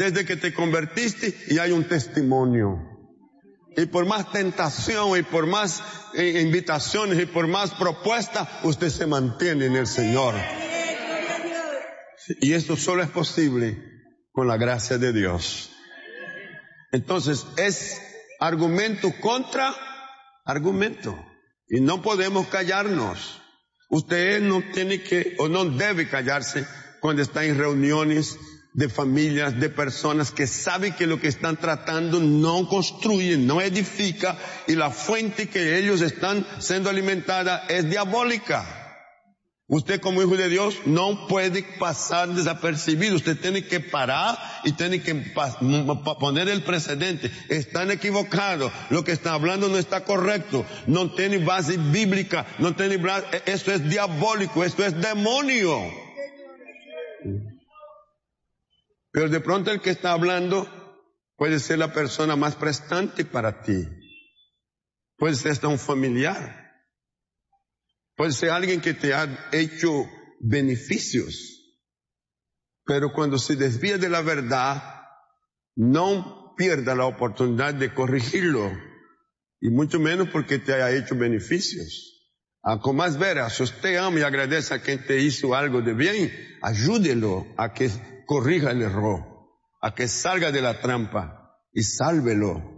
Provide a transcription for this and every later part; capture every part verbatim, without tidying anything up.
desde que te convertiste y hay un testimonio. Y por más tentación y por más eh, invitaciones y por más propuestas, usted se mantiene en el Señor. Y esto solo es posible con la gracia de Dios. Entonces es argumento contra argumento. Y no podemos callarnos. Usted no tiene que o no debe callarse cuando está en reuniones de familias, de personas que saben que lo que están tratando no construye, no edifica, y la fuente que ellos están siendo alimentada es diabólica. Usted como hijo de Dios no puede pasar desapercibido. Usted tiene que parar y tiene que poner el precedente. Están equivocados. Lo que están hablando no está correcto. No tiene base bíblica. No tiene base. Esto es diabólico. Esto es demonio. Pero de pronto el que está hablando puede ser la persona más prestante para ti. Puede ser hasta un familiar. Puede ser alguien que te ha hecho beneficios. Pero cuando se desvía de la verdad, no pierda la oportunidad de corregirlo. Y mucho menos porque te haya hecho beneficios. A con más veras, si usted ama y agradece a quien te hizo algo de bien, ayúdelo a que corrija el error, a que salga de la trampa y sálvelo.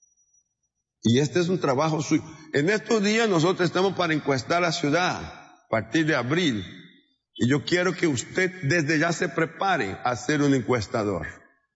Y este es un trabajo suyo. En estos días nosotros estamos para encuestar la ciudad, a partir de abril. Y yo quiero que usted desde ya se prepare a ser un encuestador.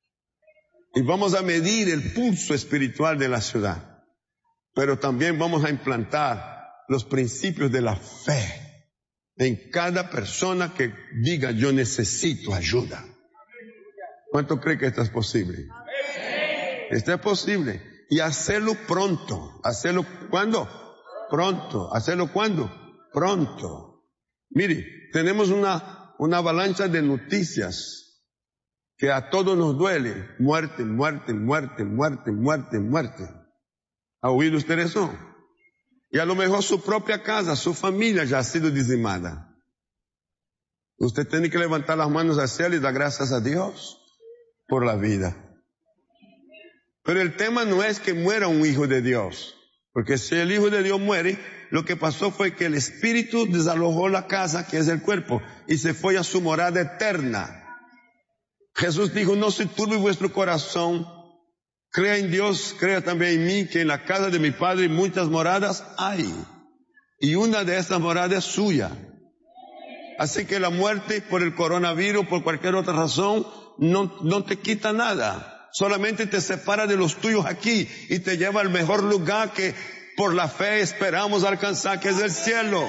Y vamos a medir el pulso espiritual de la ciudad. Pero también vamos a implantar los principios de la fe en cada persona que diga yo necesito ayuda. ¿Cuánto cree que esto es posible? Esto es posible. Y hacerlo pronto. ¿Hacerlo cuándo? Pronto. ¿Hacerlo cuándo? Pronto. Mire, tenemos una, una avalancha de noticias que a todos nos duele. Muerte, muerte, muerte, muerte, muerte, muerte. ¿Ha oído usted eso? Y a lo mejor su propia casa, su familia ya ha sido dizimada. Usted tiene que levantar las manos hacia él y dar gracias a Dios por la vida. Pero el tema no es que muera un hijo de Dios. Porque si el hijo de Dios muere, lo que pasó fue que el espíritu desalojó la casa, que es el cuerpo, y se fue a su morada eterna. Jesús dijo, no se turbe vuestro corazón. Crea en Dios, crea también en mí, que en la casa de mi Padre muchas moradas hay. Y una de estas moradas es suya. Así que la muerte por el coronavirus, por cualquier otra razón, no, no te quita nada. Solamente te separa de los tuyos aquí y te lleva al mejor lugar que por la fe esperamos alcanzar, que es el cielo.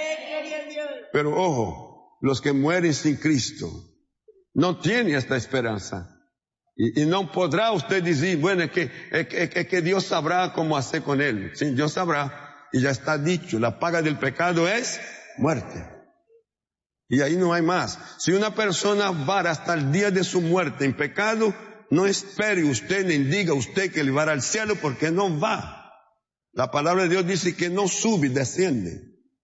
Pero ojo, los que mueren sin Cristo no tienen esta esperanza. Y, y no podrá usted decir, bueno, es que, es, que, es que Dios sabrá cómo hacer con él. Sí, Dios sabrá. Y ya está dicho, la paga del pecado es muerte. Y ahí no hay más. Si una persona va hasta el día de su muerte en pecado, no espere usted ni diga usted que le va al cielo, porque no va. La palabra de Dios dice que no sube, desciende.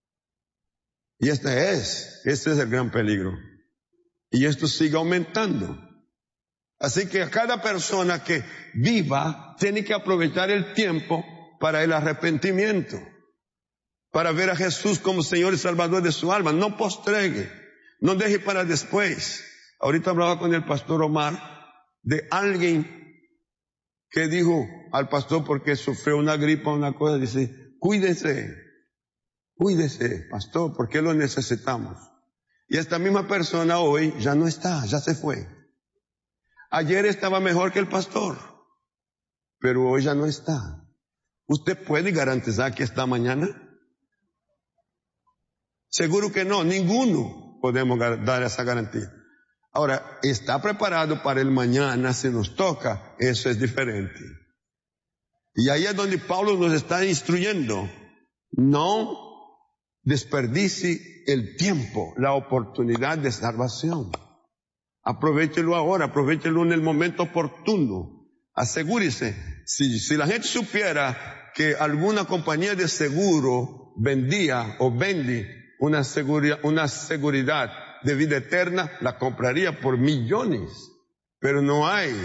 Y este es, este es el gran peligro. Y esto sigue aumentando. Así que a cada persona que viva tiene que aprovechar el tiempo para el arrepentimiento, para ver a Jesús como Señor y Salvador de su alma. No postregue, no deje para después. Ahorita hablaba con el pastor Omar de alguien que dijo al pastor porque sufrió una gripa, una cosa, dice, cuídese, cuídese, pastor, porque lo necesitamos. Y esta misma persona hoy ya no está, ya se fue. Ayer estaba mejor que el pastor, pero hoy ya no está. ¿Usted puede garantizar que está mañana? Seguro que no, ninguno podemos dar esa garantía. Ahora, ¿está preparado para el mañana si nos toca? Eso es diferente. Y ahí es donde Pablo nos está instruyendo. No desperdicie el tiempo, la oportunidad de salvación. Aprovéchelo ahora, aprovéchelo en el momento oportuno. Asegúrese, si, si la gente supiera que alguna compañía de seguro vendía o vende una seguridad, una seguridad de vida eterna, la compraría por millones, pero no hay.